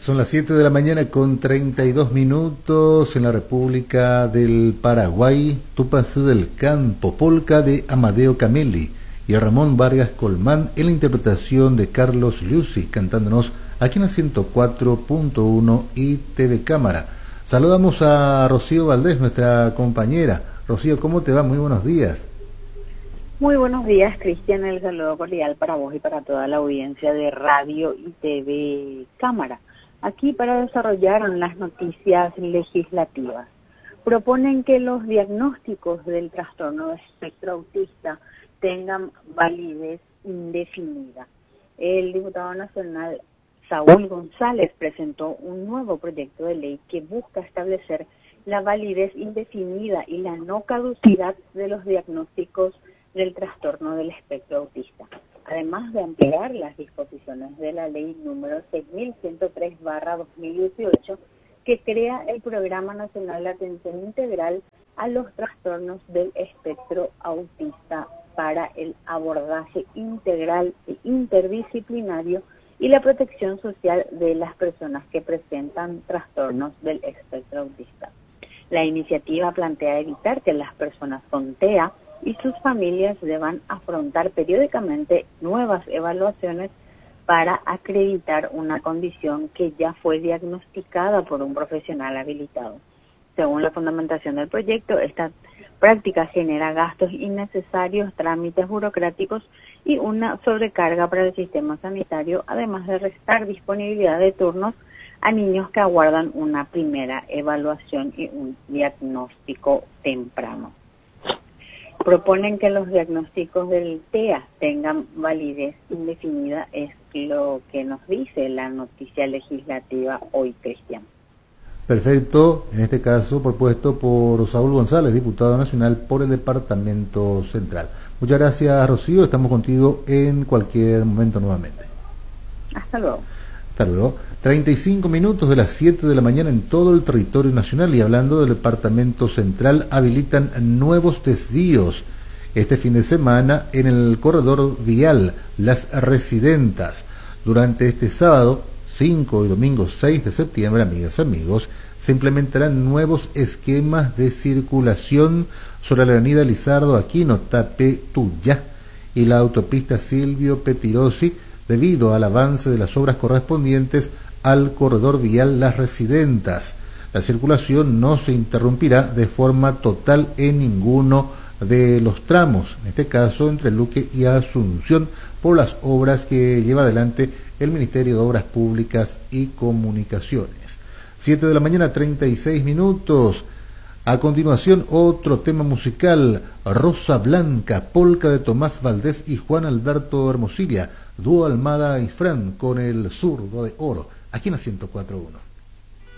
Son las 7 de la mañana con 32 minutos en la República del Paraguay. Tupacú del Campo, polca de Amadeo Camelli y Ramón Vargas Colmán en la interpretación de Carlos Lucy, cantándonos aquí en la 104.1 y TV Cámara. Saludamos a Rocío Valdés, nuestra compañera. Rocío, ¿cómo te va? Muy buenos días. Muy buenos días, Cristian. El saludo cordial para vos y para toda la audiencia de Radio y TV Cámara. Aquí para desarrollar las noticias legislativas. Proponen que los diagnósticos del trastorno de espectro autista tengan validez indefinida. El diputado nacional Saúl González presentó un nuevo proyecto de ley que busca establecer la validez indefinida y la no caducidad de los diagnósticos del trastorno del espectro autista, además de ampliar las disposiciones de la ley número 6103/2018 que crea el Programa Nacional de Atención Integral a los Trastornos del Espectro Autista para el abordaje integral e interdisciplinario y la protección social de las personas que presentan trastornos del espectro autista. La iniciativa plantea evitar que las personas con TEA y sus familias deban afrontar periódicamente nuevas evaluaciones para acreditar una condición que ya fue diagnosticada por un profesional habilitado. Según la fundamentación del proyecto, esta práctica genera gastos innecesarios, trámites burocráticos y una sobrecarga para el sistema sanitario, además de restar disponibilidad de turnos a niños que aguardan una primera evaluación y un diagnóstico temprano. Proponen que los diagnósticos del TEA tengan validez indefinida, es lo que nos dice la noticia legislativa hoy, Cristian. Perfecto, en este caso propuesto por Saúl González, diputado nacional por el Departamento Central. Muchas gracias, Rocío, estamos contigo en cualquier momento nuevamente. Hasta luego. Hasta luego. 35 minutos de las 7 de la mañana en todo el territorio nacional, y hablando del Departamento Central, habilitan nuevos desvíos este fin de semana en el corredor vial Las Residentas. Durante este sábado 5 y domingo 6 de septiembre, amigas y amigos, se implementarán nuevos esquemas de circulación sobre la avenida Lizardo Aquino Tapetuyá y la autopista Silvio Petirosi, debido al avance de las obras correspondientes al corredor vial Las Residentas. La circulación no se interrumpirá de forma total en ninguno de los tramos, en este caso entre Luque y Asunción, por las obras que lleva adelante el Ministerio de Obras Públicas y Comunicaciones. 7 de la mañana, 36 minutos. A continuación, otro tema musical, Rosa Blanca, polca de Tomás Valdés y Juan Alberto Hermosilla, dúo Almada y Fran con el Zurdo de Oro, aquí en la 104.1.